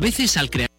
veces al crear...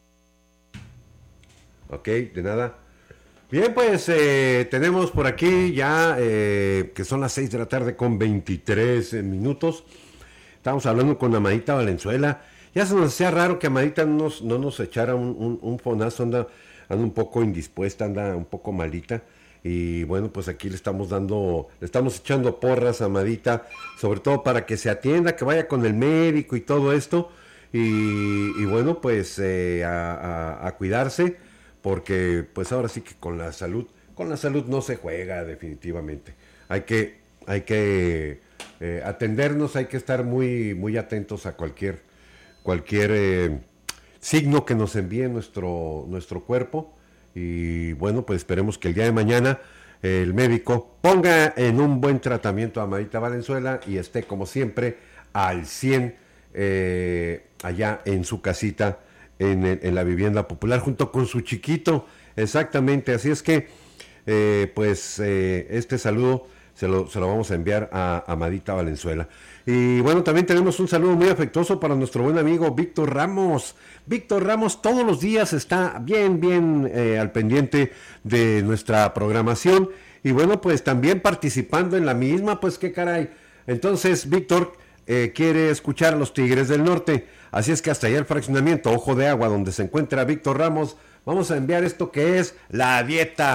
Ok, de nada. Bien, pues tenemos por aquí ya que son las 6 de la tarde con 23 minutos. Estamos hablando con Amadita Valenzuela. Ya se nos hacía raro que Amadita no nos echara un fonazo, anda un poco indispuesta, anda un poco malita. Y bueno, pues aquí le estamos echando porras a Amadita, sobre todo para que se atienda, que vaya con el médico y todo esto. Y bueno, pues a cuidarse, porque pues ahora sí que con la salud no se juega definitivamente. Hay que atendernos, hay que estar muy, muy atentos a cualquier signo que nos envíe nuestro cuerpo. Y bueno, pues esperemos que el día de mañana el médico ponga en un buen tratamiento a Amadita Valenzuela y esté como siempre al 100 allá en su casita, en la vivienda popular, junto con su chiquito. Exactamente, así es que este saludo se lo vamos a enviar a Amadita Valenzuela. Y bueno, también tenemos un saludo muy afectuoso para nuestro buen amigo Víctor Ramos. Víctor Ramos todos los días está bien al pendiente de nuestra programación. Y bueno, pues también participando en la misma, pues qué caray. Entonces, Víctor quiere escuchar a los Tigres del Norte. Así es que hasta allá el fraccionamiento Ojo de Agua, donde se encuentra Víctor Ramos, vamos a enviar esto que es La Dieta.